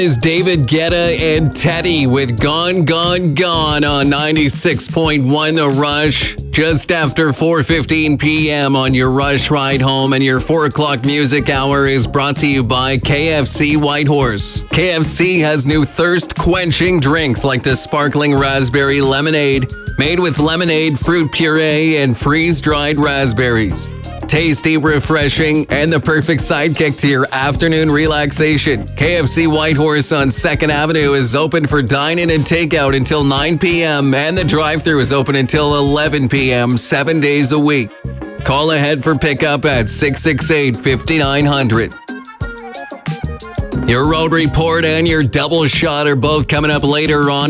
Is David Guetta and Teddy with Gone, Gone, Gone on 96.1 The Rush. Just after 4:15 p.m. on your Rush Ride Home, and your 4 o'clock music hour is brought to you by KFC Whitehorse. KFC has new thirst-quenching drinks like the sparkling raspberry lemonade, made with lemonade, fruit puree, and freeze-dried raspberries. Tasty, refreshing, and the perfect sidekick to your afternoon relaxation. KFC Whitehorse on 2nd Avenue is open for dine-in and takeout until 9 p.m. and the drive-thru is open until 11 p.m. 7 days a week. Call ahead for pickup at 668-5900. Your road report and your double shot are both coming up later on.